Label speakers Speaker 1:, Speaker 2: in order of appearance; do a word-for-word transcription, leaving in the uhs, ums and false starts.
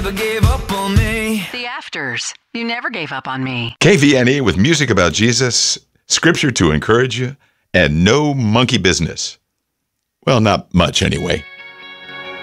Speaker 1: never gave up on me.
Speaker 2: The Afters. You never gave up on me.
Speaker 3: K V N E with music about Jesus, scripture to encourage you, and no monkey business. Well, not much anyway.